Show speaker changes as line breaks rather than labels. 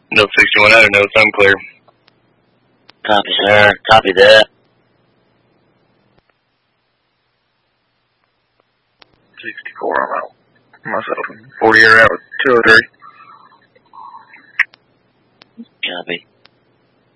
No 61 out of notes, I'm clear.
Copy, sir. Copy that.
64, I'm out. Myself. 40 are out with 203.
Copy.